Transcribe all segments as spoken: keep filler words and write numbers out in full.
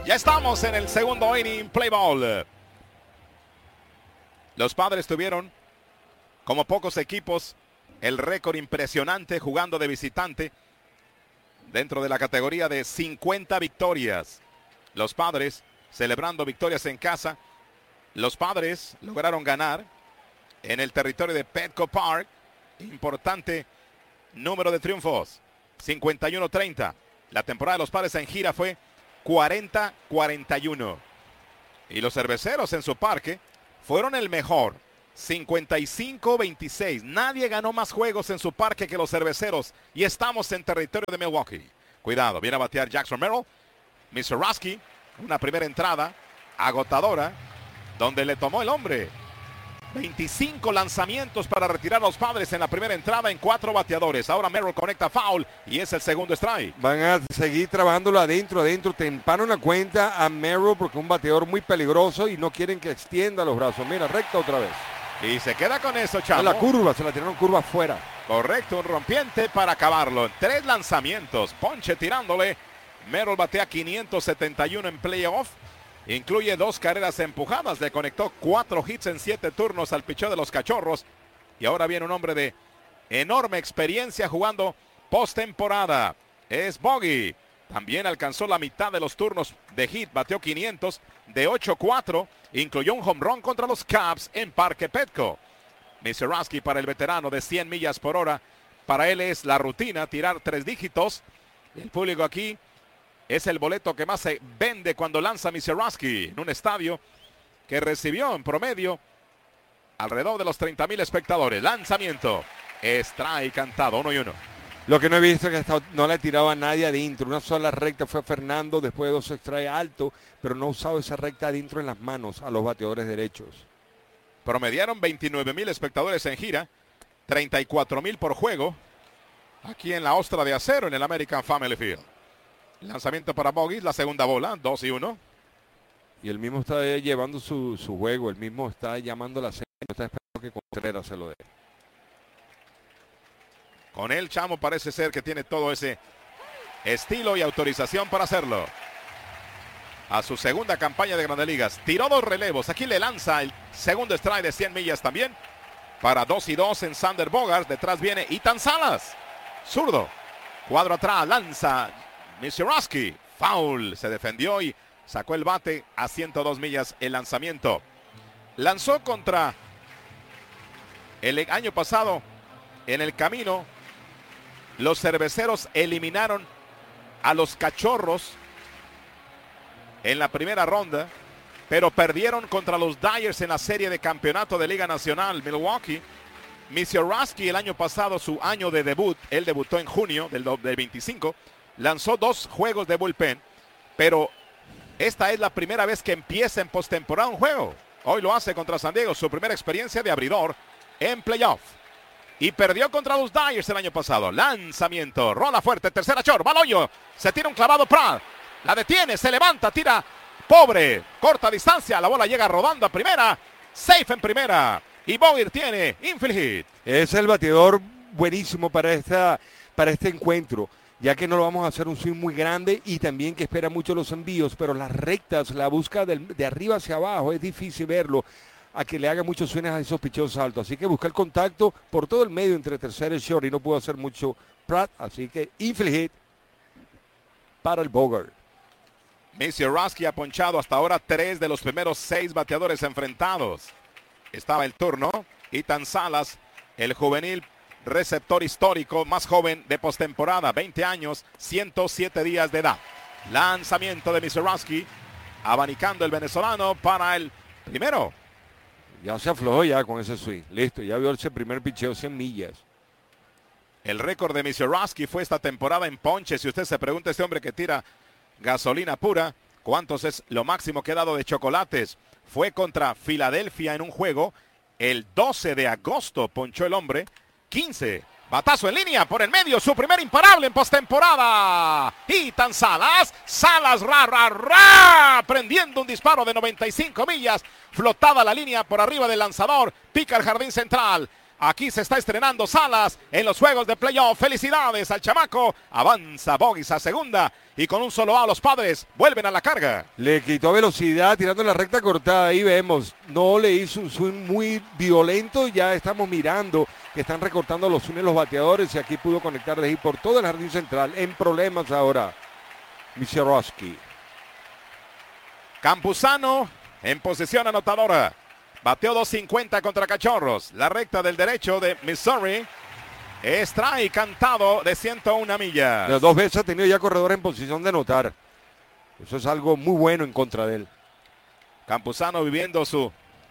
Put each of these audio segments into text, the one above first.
Ya estamos en el segundo inning, play ball. Los Padres tuvieron, como pocos equipos, el récord impresionante jugando de visitante dentro de la categoría de cincuenta victorias. Los Padres celebrando victorias en casa. Los Padres lograron ganar en el territorio de Petco Park. Importante número de triunfos, cincuenta y uno treinta. La temporada de los Padres en gira fue cuarenta cuarenta y uno. Y los Cerveceros en su parque fueron el mejor, cincuenta y cinco veintiséis. Nadie ganó más juegos en su parque que los Cerveceros. Y estamos en territorio de Milwaukee. Cuidado, viene a batear Jackson Merrill. mister Rusky, una primera entrada agotadora, donde le tomó el hombre veinticinco lanzamientos para retirar a los Padres en la primera entrada en cuatro bateadores. Ahora Merrill conecta foul y es el segundo strike. Van a seguir trabajándolo adentro, adentro. Temparon la cuenta a Merrill porque es un bateador muy peligroso y no quieren que extienda los brazos. Mira, recta otra vez. Y se queda con eso, Chavo. La curva, se la tiraron curva afuera. Correcto, un rompiente para acabarlo. Tres lanzamientos, ponche tirándole. Merrill batea quinientos setenta y uno en playoff. Incluye dos carreras empujadas. Le conectó cuatro hits en siete turnos al picheo de los Cachorros. Y ahora viene un hombre de enorme experiencia jugando postemporada. Es Boggy. También alcanzó la mitad de los turnos de hit. Bateó quinientos de ocho cuatro. Incluyó un home run contra los Cubs en Parque Petco. mister Rusky para el veterano de cien millas por hora. Para él es la rutina tirar tres dígitos. El público aquí es el boleto que más se vende cuando lanza mister Rusky en un estadio que recibió en promedio alrededor de los treinta mil espectadores. Lanzamiento, strike cantado, uno y uno. Lo que no he visto es que no le tiraba a nadie adentro. Una sola recta fue Fernando, después de dos strikes alto, pero no ha usado esa recta adentro en las manos a los bateadores derechos. Promediaron veintinueve mil espectadores en gira, treinta y cuatro mil por juego, aquí en la Ostra de Acero, en el American Family Field. Lanzamiento para Boggy, la segunda bola, dos y uno. Y él mismo está llevando su, su juego, él mismo está llamando la señal, está esperando que Contreras se lo dé. Con él, Chamo, parece ser que tiene todo ese estilo y autorización para hacerlo. A su segunda campaña de Grandes Ligas, tiró dos relevos, aquí le lanza el segundo strike de cien millas también. Para dos y dos en Sander Bogaerts, detrás viene Ethan Salas, zurdo. Cuadro atrás, lanza mister Rusky, foul, se defendió y sacó el bate a ciento dos millas el lanzamiento. Lanzó contra el año pasado en el camino. Los Cerveceros eliminaron a los Cachorros en la primera ronda, pero perdieron contra los Dyers en la serie de campeonato de Liga Nacional Milwaukee. mister Rusky el año pasado, su año de debut, él debutó en junio del, del veinticinco, lanzó dos juegos de bullpen, pero esta es la primera vez que empieza en postemporada un juego. Hoy lo hace contra San Diego, su primera experiencia de abridor en playoff. Y perdió contra los Dyers el año pasado. Lanzamiento, rola fuerte, tercera short, va al hoyo, se tira un clavado Pratt, la detiene, se levanta, tira pobre, corta distancia, la bola llega rodando a primera, safe en primera. Y Bogaerts tiene infield hit. Es el bateador buenísimo para, esta, para este encuentro, ya que no lo vamos a hacer un swing muy grande y también que espera mucho los envíos, pero las rectas, la busca del, de arriba hacia abajo, es difícil verlo a que le haga muchos swings a esos picheos altos. Así que busca el contacto por todo el medio entre tercera y short y no pudo hacer mucho Pratt, así que infield hit para el Bogaerts. mister Rusky ha ponchado hasta ahora tres de los primeros seis bateadores enfrentados. Estaba el turno, Ethan Salas, el juvenil receptor histórico más joven de postemporada, veinte años, ciento siete días de edad. Lanzamiento de mister Rusky, abanicando el venezolano para el primero. Ya se aflojó ya con ese swing, listo, ya vio ese primer picheo cien millas. El récord de mister Rusky fue esta temporada en ponches. Si usted se pregunta, este hombre que tira gasolina pura, ¿cuántos es lo máximo que ha dado de chocolates? Fue contra Filadelfia en un juego. El doce de agosto ponchó el hombre. quince. Batazo en línea por el medio. Su primer imparable en postemporada. Ethan Salas. Salas, ra, ra, ra. Prendiendo un disparo de noventa y cinco millas. Flotada la línea por arriba del lanzador. Pica el jardín central. Aquí se está estrenando Salas en los juegos de playoff. Felicidades al chamaco. Avanza Bogues a segunda y con un solo A los Padres vuelven a la carga. Le quitó velocidad tirando la recta cortada. Ahí vemos, no le hizo un swing muy violento. Ya estamos mirando que están recortando los swings los bateadores y aquí pudo conectar de ahí por todo el jardín central. En problemas ahora, Misiorowski. Campuzano en posición anotadora. Bateó dos cincuenta contra Cachorros. La recta del derecho de Missouri. Strike cantado de ciento una millas. Las dos veces ha tenido ya corredor en posición de anotar. Eso es algo muy bueno en contra de él. Campuzano viviendo su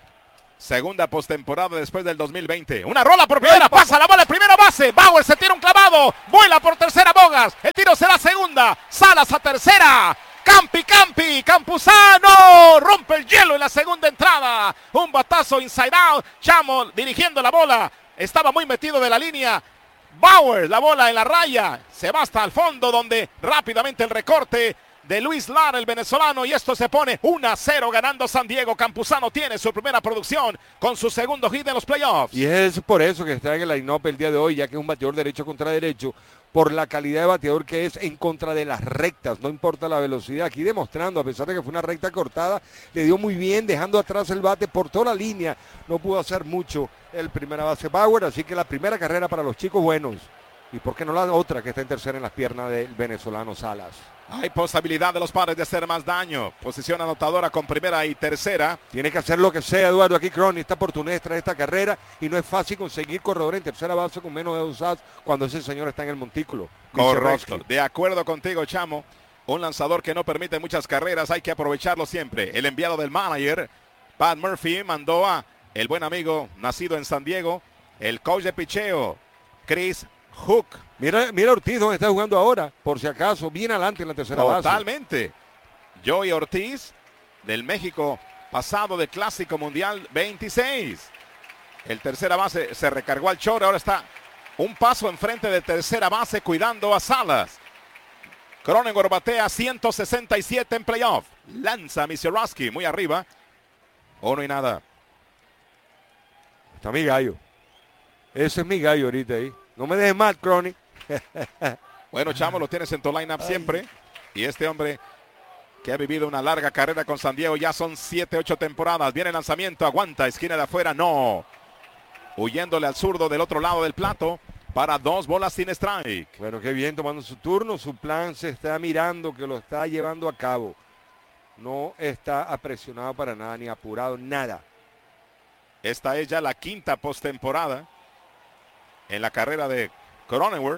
segunda postemporada después del dos mil veinte. Una rola por primera, pasa la bola, primera base. Bauer se tira un clavado, vuela por tercera Bogas. El tiro será segunda, Salas a tercera. Campi, Campi, Campuzano, rompe el hielo en la segunda entrada. Un batazo inside out, Chamo dirigiendo la bola. Estaba muy metido de la línea. Bauer, la bola en la raya. Se va hasta el fondo donde rápidamente el recorte de Luis Lara, el venezolano, y esto se pone uno a cero ganando San Diego. Campuzano tiene su primera producción con su segundo hit en los playoffs. Y es por eso que está en el line-up el día de hoy, ya que es un bateador derecho contra derecho, por la calidad de bateador que es en contra de las rectas, no importa la velocidad. Aquí demostrando, a pesar de que fue una recta cortada, le dio muy bien, dejando atrás el bate por toda la línea. No pudo hacer mucho el primera base Bauer, así que la primera carrera para los chicos buenos. Y por qué no la otra que está en tercera en las piernas del venezolano Salas. Hay posibilidad de los Padres de hacer más daño. Posición anotadora con primera y tercera. Tiene que hacer lo que sea, Eduardo. Aquí Crony está por tunestra esta carrera y no es fácil conseguir corredor en tercera base con menos de dos outs cuando ese señor está en el montículo. Correcto. De acuerdo contigo, Chamo. Un lanzador que no permite muchas carreras. Hay que aprovecharlo siempre. El enviado del manager, Pat Murphy, mandó a el buen amigo nacido en San Diego, el coach de picheo, Chris Hook. Mira, mira Ortiz donde está jugando ahora, por si acaso, bien adelante en la tercera base. Totalmente. Joey Ortiz, del México pasado de Clásico Mundial veintiséis. El tercera base se recargó al short, ahora está un paso enfrente de tercera base cuidando a Salas. Cronenworth batea ciento sesenta y siete en playoff. Lanza Misiorowski muy arriba. Uno y nada. Está mi gallo. Ese es mi gallo ahorita ahí. No me dejes mal, Crony. Bueno, Chamo, lo tienes en tu lineup siempre. Y este hombre que ha vivido una larga carrera con San Diego, ya son siete, ocho temporadas. Viene el lanzamiento, aguanta, esquina de afuera, no. Huyéndole al zurdo del otro lado del plato para dos bolas sin strike. Bueno, qué bien, tomando su turno. Su plan se está mirando que lo está llevando a cabo. No está apresionado para nada, ni apurado, nada. Esta es ya la quinta postemporada en la carrera de Cronenworth.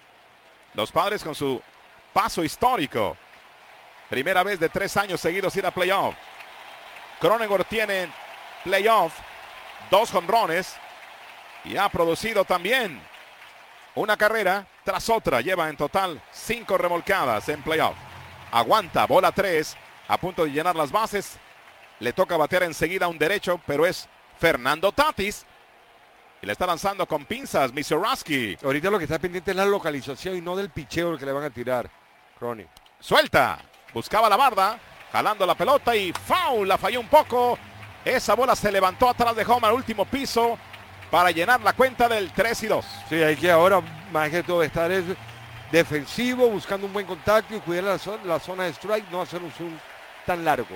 Los Padres con su paso histórico. Primera vez de tres años seguidos ir a playoff. Cronenworth tiene playoff, dos jonrones y ha producido también una carrera tras otra. Lleva en total cinco remolcadas en playoff. Aguanta, bola tres, a punto de llenar las bases. Le toca batear enseguida un derecho, pero es Fernando Tatis. Y le está lanzando con pinzas Misiorowski. Ahorita lo que está pendiente es la localización y no del picheo que le van a tirar. Crony. Suelta. Buscaba la barda. Jalando la pelota y foul. La falló un poco. Esa bola se levantó atrás de home al último piso para llenar la cuenta del tres y dos. Sí, hay que ahora más que todo estar es defensivo, buscando un buen contacto y cuidar la, zona, la zona de strike, no hacer un zoom tan largo.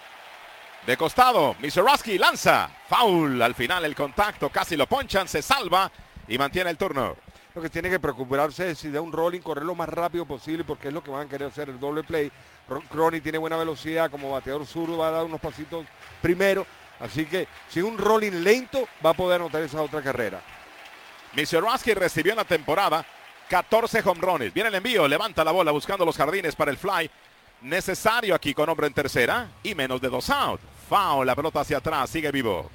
De costado, Misiorowski lanza. Foul. Al final el contacto. Casi lo ponchan. Se salva y mantiene el turno. Lo que tiene que preocuparse es si da un rolling, correr lo más rápido posible porque es lo que van a querer hacer el doble play. Crony tiene buena velocidad. Como bateador zurdo va a dar unos pasitos primero. Así que si un rolling lento va a poder anotar esa otra carrera. Misiorowski recibió en la temporada catorce jonrones. Viene el envío. Levanta la bola buscando los jardines para el fly. Necesario aquí con hombre en tercera y menos de dos out. Foul, la pelota hacia atrás, sigue vivo.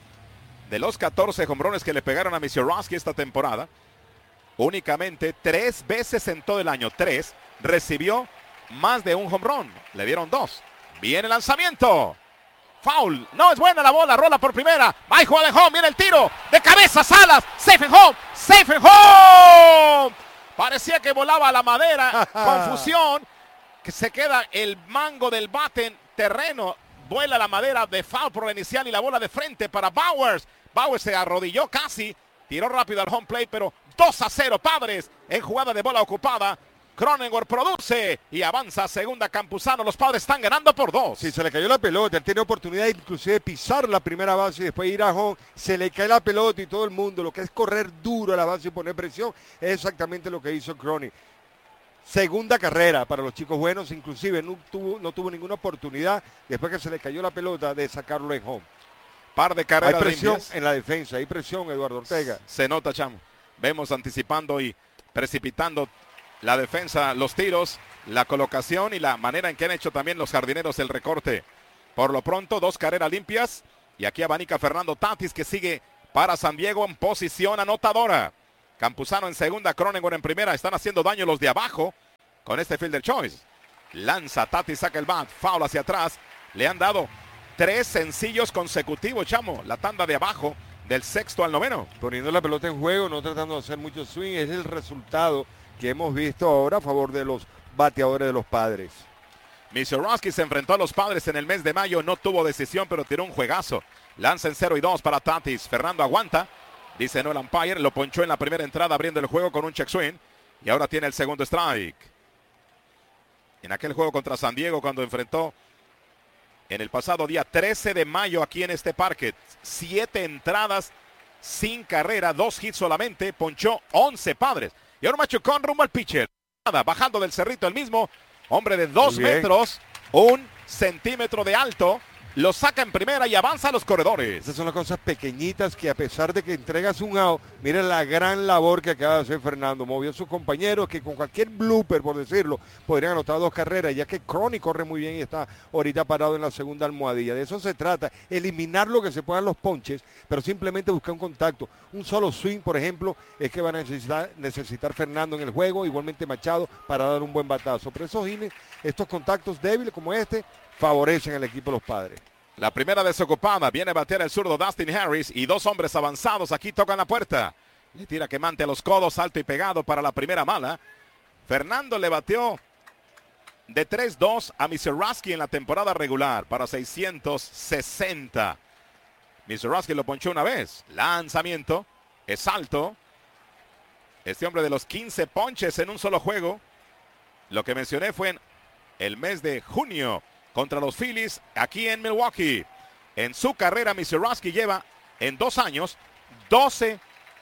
De los catorce jonrones que le pegaron a Misiorowski esta temporada, únicamente tres veces en todo el año, tres, recibió más de un jonrón. Le dieron dos. Viene el lanzamiento. Foul, no es buena la bola, rola por primera. Va y juega de home, viene el tiro. De cabeza, Salas, safe and home, safe and home. Parecía que volaba la madera, confusión. Que se queda el mango del bate en terreno. Vuela la madera de foul por la inicial y la bola de frente para Bowers. Bowers se arrodilló casi Tiró rápido al home plate, pero dos a cero Padres en jugada de bola ocupada. Cronenworth produce y avanza a segunda Campuzano. Los Padres están ganando por dos. Sí, se le cayó la pelota. Él tiene oportunidad inclusive de pisar la primera base y después ir a home. Se le cae la pelota y todo el mundo, lo que es correr duro a la base y poner presión, es exactamente lo que hizo Cronin. Segunda carrera para los chicos buenos, inclusive no tuvo, no tuvo ninguna oportunidad después que se le cayó la pelota de sacarlo en home. Par de carreras hay presión limpias en la defensa, hay presión, Eduardo Ortega. Se nota, chamo. Vemos anticipando y precipitando la defensa, los tiros, la colocación y la manera en que han hecho también los jardineros el recorte. Por lo pronto, dos carreras limpias. Y aquí abanica Fernando Tatis, que sigue para San Diego en posición anotadora. Campuzano en segunda, Cronenworth en primera. Están haciendo daño los de abajo con este fielder choice. Lanza, Tatis saca el bat, foul hacia atrás. Le han dado tres sencillos consecutivos, chamo. La tanda de abajo del sexto al noveno. Poniendo la pelota en juego, no tratando de hacer mucho swing. Es el resultado que hemos visto ahora a favor de los bateadores de los Padres. Misiorowski se enfrentó a los Padres en el mes de mayo. No tuvo decisión, pero tiró un juegazo. Lanza en cero y dos para Tatis. Fernando aguanta. Dice no el umpire. Lo ponchó en la primera entrada abriendo el juego con un check swing. Y ahora tiene el segundo strike. En aquel juego contra San Diego, cuando enfrentó en el pasado día trece de mayo aquí en este parque, siete entradas sin carrera, dos hits solamente, ponchó once Padres. Y ahora machucón rumbo al pitcher. Bajando del cerrito el mismo, hombre de dos metros, un centímetro de alto. Lo saca en primera y avanza a los corredores. Esas son las cosas pequeñitas que a pesar de que entregas un out, miren la gran labor que acaba de hacer Fernando. Movió a sus compañeros que con cualquier blooper, por decirlo, podrían anotar dos carreras, ya que Crony corre muy bien y está ahorita parado en la segunda almohadilla. De eso se trata, eliminar lo que se puedan los ponches, pero simplemente buscar un contacto. Un solo swing, por ejemplo, es que va a necesitar, necesitar Fernando en el juego, igualmente Machado, para dar un buen batazo. Pero esos innings, estos contactos débiles como este, favorecen al equipo de los Padres. La primera desocupada, viene a batear el zurdo Dustin Harris y dos hombres avanzados aquí tocan la puerta. Le tira quemante a los codos, alto y pegado para la primera mala. Fernando le bateó de tres dos a Misiorowski en la temporada regular para seiscientos sesenta. Misiorowski lo ponchó una vez. Lanzamiento, es alto. Este hombre de los quince ponches en un solo juego. Lo que mencioné fue en el mes de junio contra los Phillies aquí en Milwaukee. En su carrera, Misiorowski lleva en dos años doce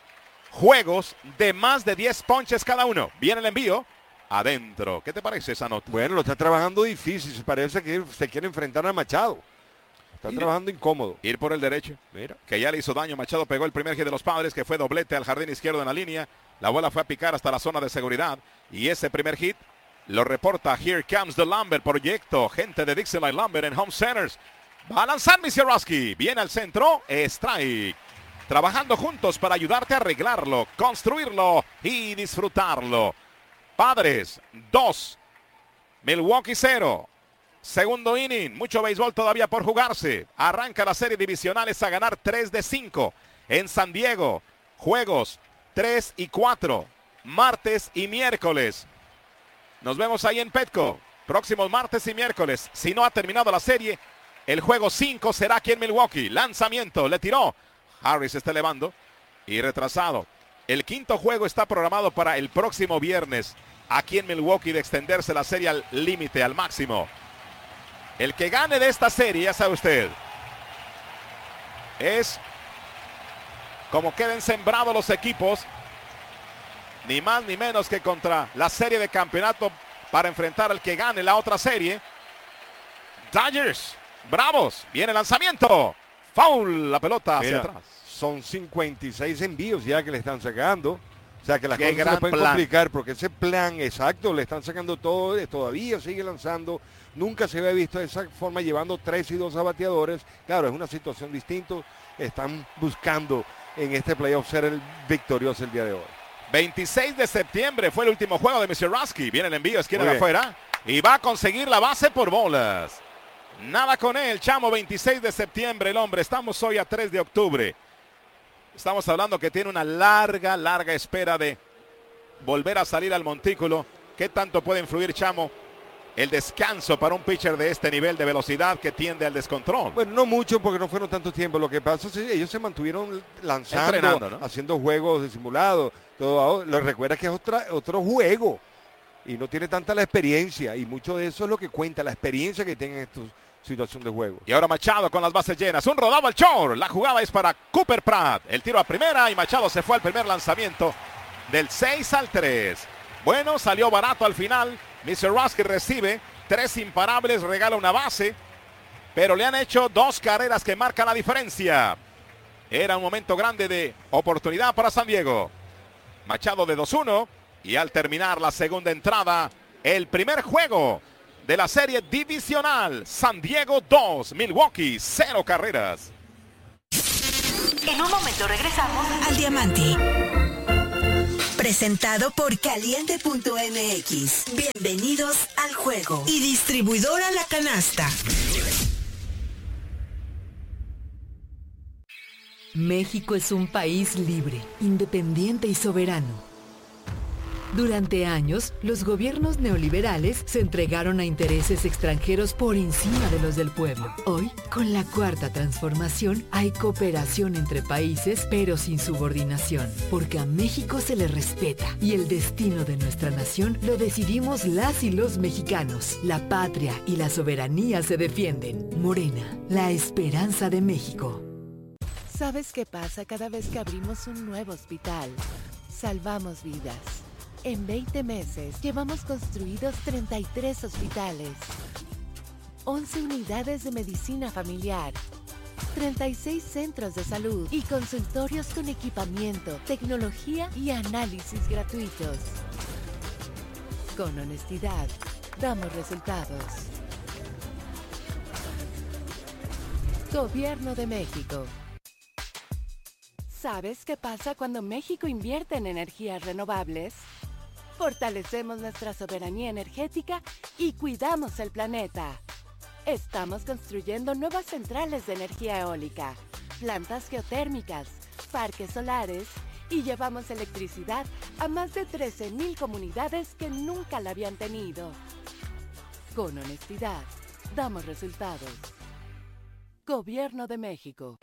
juegos de más de diez ponches cada uno. Viene el envío adentro. ¿Qué te parece esa nota? Bueno, lo está trabajando difícil. Parece que se quiere enfrentar a Machado. Está ir, trabajando incómodo. Ir por el derecho. Mira. Que ya le hizo daño. Machado pegó el primer hit de los Padres, que fue doblete al jardín izquierdo en la línea. La bola fue a picar hasta la zona de seguridad. Y ese primer hit lo reporta Here Comes the Lumber Proyecto. Gente de Dixieland Lumber en Home Centers. Va a lanzar Misiorowski. Viene al centro. Strike. Trabajando juntos para ayudarte a arreglarlo, construirlo y disfrutarlo. Padres dos. Milwaukee cero. Segundo inning. Mucho béisbol todavía por jugarse. Arranca la serie divisionales a ganar tres de cinco. En San Diego. Juegos tres y cuatro. Martes y miércoles. Nos vemos ahí en Petco, próximos martes y miércoles. Si no ha terminado la serie, el juego cinco será aquí en Milwaukee. Lanzamiento, le tiró. Harris está elevando y retrasado. El quinto juego está programado para el próximo viernes, aquí en Milwaukee, de extenderse la serie al límite, al máximo. El que gane de esta serie, ya sabe usted, es como queden sembrados los equipos. Ni más ni menos que contra la serie de campeonato para enfrentar al que gane la otra serie. Dodgers, Bravos, viene el lanzamiento. Foul, la pelota hacia Mira, atrás. Son cincuenta y seis envíos ya que le están sacando. O sea que las Qué cosas gran se pueden plan. complicar porque ese plan exacto le están sacando todo, todavía sigue lanzando. Nunca se había visto de esa forma llevando tres y dos a bateadores. Claro, es una situación distinta. Están buscando en este playoff ser el victorioso el día de hoy. veintiséis de septiembre fue el último juego de Misiorowski. Viene el envío, esquina de afuera. Y va a conseguir la base por bolas. Nada con él, chamo. veintiséis de septiembre el hombre. Estamos hoy a tres de octubre. Estamos hablando que tiene una larga, larga espera de volver a salir al montículo. ¿Qué tanto puede influir, chamo, el descanso para un pitcher de este nivel de velocidad que tiende al descontrol. Bueno, no mucho porque no fueron tanto tiempo. Lo que pasa es que ellos se mantuvieron lanzando, entrenando, ¿no? Haciendo juegos de simulado. Todo, lo recuerda que es otra, otro juego y no tiene tanta la experiencia, y mucho de eso es lo que cuenta, la experiencia que tienen en esta situación de juego. Y ahora Machado con las bases llenas, un rodado al short, la jugada es para Cooper Pratt, el tiro a primera y Machado se fue al primer lanzamiento del seis al tres. Bueno, salió barato al final. mister Ross, que recibe tres imparables, regala una base, pero le han hecho dos carreras que marcan la diferencia. Era un momento grande de oportunidad para San Diego. Machado de dos uno, y al terminar la segunda entrada, el primer juego de la serie divisional, San Diego dos, Milwaukee cero carreras. En un momento regresamos al Diamante. Presentado por Caliente punto M X. Bienvenidos al juego. Y distribuidora La Canasta. México es un país libre, independiente y soberano. Durante años, los gobiernos neoliberales se entregaron a intereses extranjeros por encima de los del pueblo. Hoy, con la cuarta transformación, hay cooperación entre países, pero sin subordinación, porque a México se le respeta y el destino de nuestra nación lo decidimos las y los mexicanos. La patria y la soberanía se defienden. Morena, la esperanza de México. ¿Sabes qué pasa cada vez que abrimos un nuevo hospital? Salvamos vidas. En veinte meses llevamos construidos treinta y tres hospitales, once unidades de medicina familiar, treinta y seis centros de salud y consultorios con equipamiento, tecnología y análisis gratuitos. Con honestidad, damos resultados. Gobierno de México. ¿Sabes qué pasa cuando México invierte en energías renovables? Fortalecemos nuestra soberanía energética y cuidamos el planeta. Estamos construyendo nuevas centrales de energía eólica, plantas geotérmicas, parques solares y llevamos electricidad a más de trece mil comunidades que nunca la habían tenido. Con honestidad, damos resultados. Gobierno de México.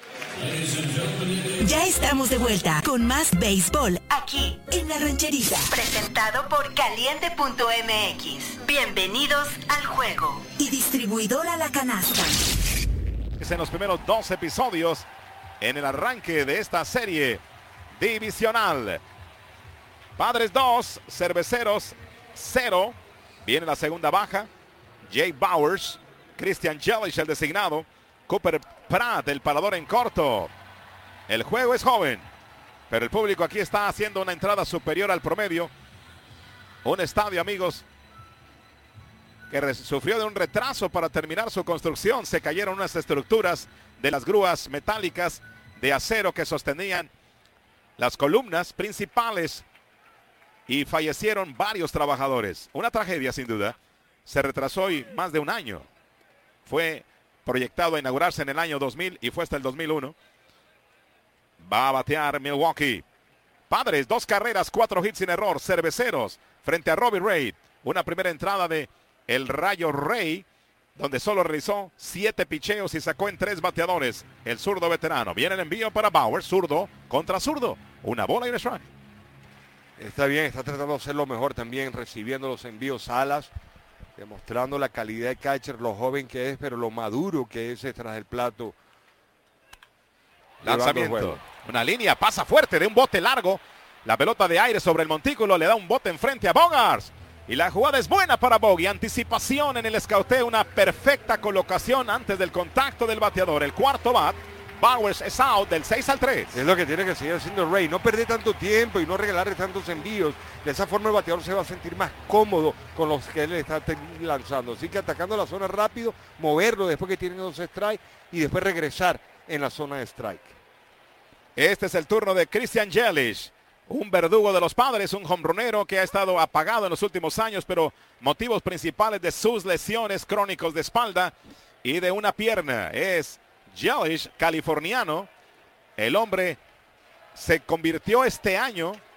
Ya estamos de vuelta con más béisbol aquí en La Rancherita. Presentado por Caliente punto M X. Bienvenidos al juego. Y distribuidora La Canasta. En los primeros dos episodios en el arranque de esta serie divisional. Padres dos, Cerveceros cero. Viene la segunda baja. Jay Bowers, Christian Yelich el designado. Cooper Pratt, el parador en corto. El juego es joven, pero el público aquí está haciendo una entrada superior al promedio. Un estadio, amigos, que sufrió de un retraso para terminar su construcción. Se cayeron unas estructuras de las grúas metálicas de acero que sostenían las columnas principales y fallecieron varios trabajadores. Una tragedia, sin duda. Se retrasó hoy más de un año. Fue proyectado a inaugurarse en el año dos mil y fue hasta el dos mil uno. Va a batear Milwaukee. Padres, dos carreras, cuatro hits sin error. Cerveceros frente a Robbie Ray. Una primera entrada de el Rayo Rey, donde solo realizó siete picheos y sacó en tres bateadores. El zurdo veterano. Viene el envío para Bauer, zurdo contra zurdo. Una bola y un strike. Está bien, está tratando de hacer lo mejor también, recibiendo los envíos alas, demostrando la calidad de catcher, lo joven que es, pero lo maduro que es tras el plato. Lanzamiento. Una línea, pasa fuerte de un bote largo. La pelota de aire sobre el montículo le da un bote enfrente a Bogaerts. Y la jugada es buena para Bogey. Anticipación en el escauteo, una perfecta colocación antes del contacto del bateador. El cuarto bat. Bowers es out del seis al tres. Es lo que tiene que seguir haciendo Ray, no perder tanto tiempo y no regalarle tantos envíos. De esa forma el bateador se va a sentir más cómodo con los que él está lanzando. Así que atacando la zona rápido, moverlo después que tiene dos strikes y después regresar en la zona de strike. Este es el turno de Christian Yelich, un verdugo de los Padres, un jonronero que ha estado apagado en los últimos años, pero motivos principales de sus lesiones crónicos de espalda y de una pierna. Es Yelich, californiano. El hombre se convirtió este año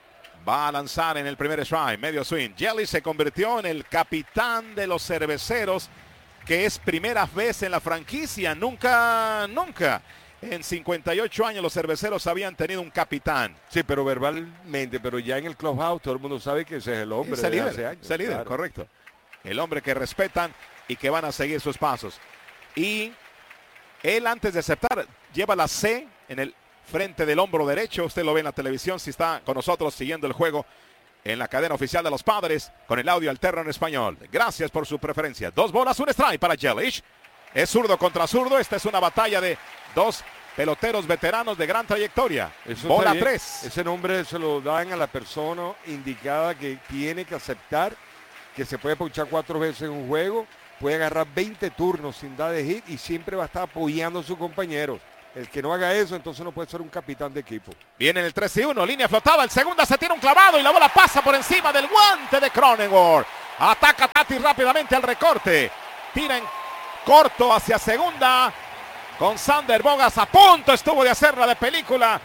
Va a lanzar en el primer strike, medio swing. Yelich se convirtió en el capitán de los cerveceros, que es primera vez en la franquicia. Nunca, nunca. En cincuenta y ocho años los cerveceros habían tenido un capitán. Sí, pero verbalmente, pero ya en el clubhouse todo el mundo sabe que ese es el hombre de líder, hace años. Es el líder, claro. Correcto. El hombre que respetan y que van a seguir sus pasos. Y él, antes de aceptar, lleva la C en el frente del hombro derecho. Usted lo ve en la televisión si está con nosotros siguiendo el juego en la cadena oficial de los Padres con el audio alterno en español. Gracias por su preferencia. Dos bolas, un strike para Yelich. Es zurdo contra zurdo. Esta es una batalla de dos peloteros veteranos de gran trayectoria. Eso Bola tres. Ese nombre se lo dan a la persona indicada que tiene que aceptar que se puede ponchar cuatro veces en un juego, puede agarrar veinte turnos sin dar de hit y siempre va a estar apoyando a sus compañeros. El que no haga eso, entonces no puede ser un capitán de equipo. Viene en el tres y uno, línea flotada, el segunda se tira un clavado y la bola pasa por encima del guante de Cronenworth. Ataca Tati rápidamente al recorte. Tira en corto hacia segunda. Con Sander Bogas a punto estuvo de hacerla de película.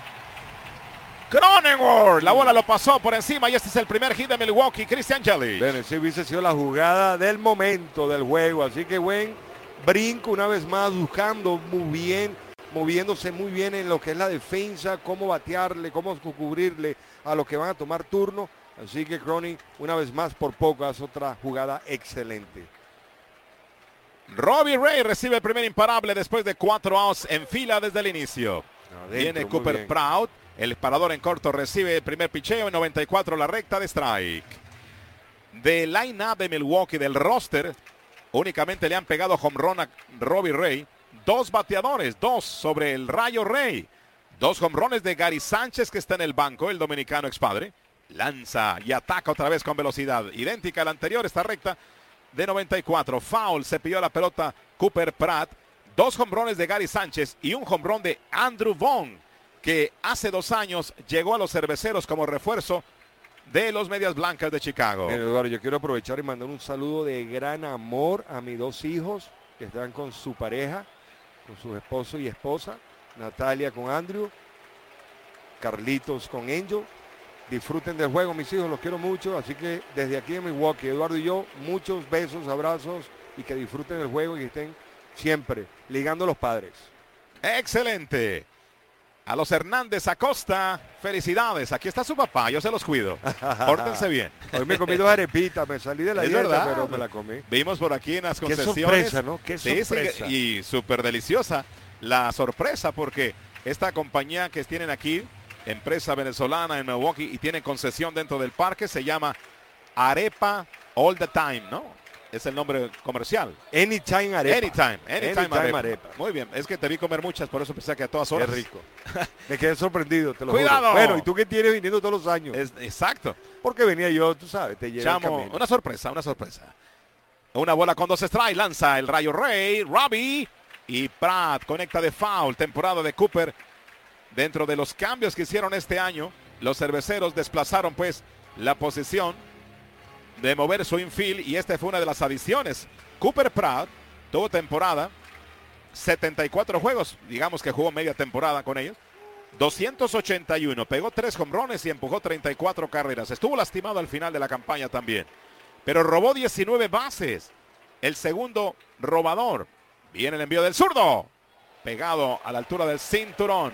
Cronenworth, la bola lo pasó por encima y este es el primer hit de Milwaukee, Christian Yelich. Bueno, ese hubiese sido la jugada del momento del juego, así que buen brinco una vez más, buscando muy bien, moviéndose muy bien en lo que es la defensa, cómo batearle, cómo cubrirle a los que van a tomar turno. Así que Cronin, una vez más, por poco, hace otra jugada excelente. Robbie Ray recibe el primer imparable después de cuatro outs en fila desde el inicio. Adentro, Viene Cooper Proud. El parador en corto recibe el primer picheo en noventa y cuatro la recta de strike. De line-up de Milwaukee, del roster, únicamente le han pegado home run a Robbie Ray. Dos bateadores, dos sobre el Rayo Rey. Dos home runs de Gary Sánchez, que está en el banco, el dominicano expadre. Lanza y ataca otra vez con velocidad. Idéntica a la anterior, esta recta de noventa y cuatro. Foul, se pilló la pelota Cooper Pratt. Dos home runs de Gary Sánchez y un home run de Andrew Vaughn, que hace dos años llegó a los cerveceros como refuerzo de los Medias Blancas de Chicago. Bien, Eduardo, yo quiero aprovechar y mandar un saludo de gran amor a mis dos hijos que están con su pareja, con su esposo y esposa, Natalia con Andrew, Carlitos con Angel. Disfruten del juego, mis hijos, los quiero mucho, así que desde aquí en Milwaukee, Eduardo y yo, muchos besos, abrazos y que disfruten del juego y que estén siempre ligando a los padres. Excelente. A los Hernández Acosta, felicidades. Aquí está su papá, yo se los cuido. Pórtense bien. Hoy me comí dos arepitas, me salí de la Es dieta, verdad, pero me la comí. Vimos por aquí en las Qué concesiones. sorpresa, ¿no? Qué Sí, sorpresa. sí, y súper deliciosa la sorpresa, porque esta compañía que tienen aquí, empresa venezolana en Milwaukee, y tienen concesión dentro del parque, se llama Arepa All the Time, ¿no? Es el nombre comercial. Anytime Arepa. Anytime, anytime, Anytime arepa. arepa. Muy bien, es que te vi comer muchas, por eso pensé que a todas Qué horas. rico. Me quedé sorprendido, te lo ¡Cuidado! juro. Bueno, ¿y tú qué tienes viniendo todos los años? Es, exacto. Porque venía yo, tú sabes, te llevé el Chamo, camino. una sorpresa, una sorpresa. Una bola con dos strikes, lanza el Rayo Rey, Robbie y Pratt conecta de foul. Temporada de Cooper. Dentro de los cambios que hicieron este año, los cerveceros desplazaron pues la posición de mover su infield y esta fue una de las adiciones. Cooper Pratt tuvo temporada, setenta y cuatro juegos, digamos que jugó media temporada con ellos, doscientos ochenta y uno, pegó tres home runs y empujó treinta y cuatro carreras. Estuvo lastimado al final de la campaña también, pero robó diecinueve bases. El segundo robador. Viene el envío del zurdo, pegado a la altura del cinturón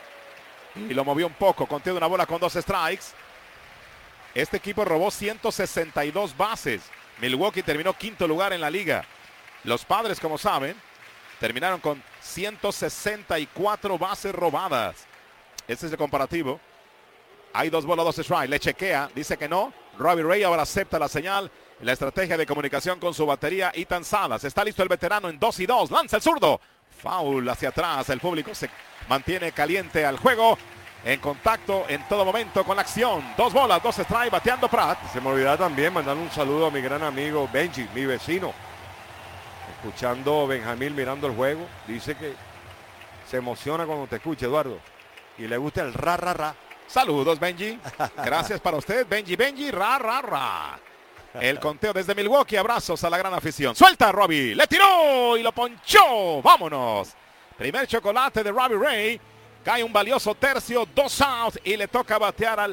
y lo movió un poco. Contiene una bola con dos strikes. Este equipo robó ciento sesenta y dos bases. Milwaukee terminó quinto lugar en la liga. Los Padres, como saben, terminaron con ciento sesenta y cuatro bases robadas. Este es el comparativo. Hay dos bolas, dos strikes. Le chequea, dice que no. Robbie Ray ahora acepta la señal. La estrategia de comunicación con su batería, Ethan Salas. Está listo el veterano en dos y dos. Lanza el zurdo. Foul hacia atrás. El público se mantiene caliente al juego. En contacto en todo momento con la acción. Dos bolas, dos strikes, bateando Pratt. Se me olvidaba también mandarle un saludo a mi gran amigo Benji, mi vecino. Escuchando a Benjamín mirando el juego. Dice que se emociona cuando te escucha, Eduardo. Y le gusta el ra, ra, ra. Saludos, Benji. Gracias para usted, Benji, Benji, ra, ra, ra. El conteo desde Milwaukee. Abrazos a la gran afición. Suelta a Robbie. Le tiró y lo ponchó. Vámonos. Primer chocolate de Robbie Ray. Cae un valioso tercio, dos outs y le toca batear al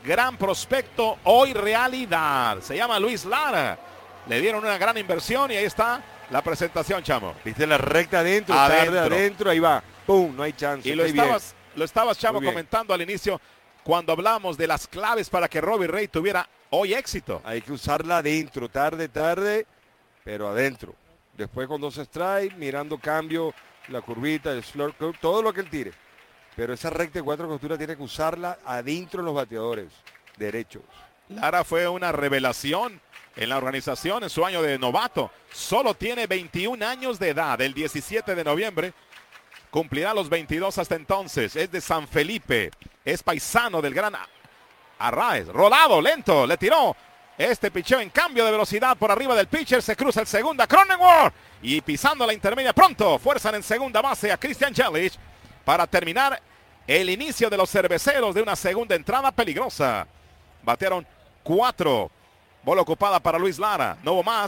gran prospecto, hoy realidad. Se llama Luis Lara. Le dieron una gran inversión y ahí está la presentación, Chamo. Viste la recta adentro, Adentro. tarde adentro, ahí va. ¡Pum! No hay chance. Y lo Muy bien. estabas, lo estabas, Chamo, Muy bien. comentando al inicio cuando hablamos de las claves para que Robbie Ray tuviera hoy éxito. Hay que usarla adentro, tarde, tarde, pero adentro. Después con dos strikes, mirando cambio, la curvita, el slur curve, todo lo que él tire. Pero esa recta de cuatro costuras tiene que usarla adentro en los bateadores derechos. Lara fue una revelación en la organización en su año de novato. Solo tiene veintiún años de edad. El diecisiete de noviembre cumplirá los veintidós hasta entonces. Es de San Felipe. Es paisano del gran Arraez. Rolado, lento, le tiró. Este picheo en cambio de velocidad por arriba del pitcher. Se cruza el segunda. Cronenworth. Y pisando la intermedia pronto. Fuerzan en segunda base a Christian Yelich para terminar el inicio de los cerveceros de una segunda entrada peligrosa. Batearon cuatro. Bola ocupada para Luis Lara. No hubo más.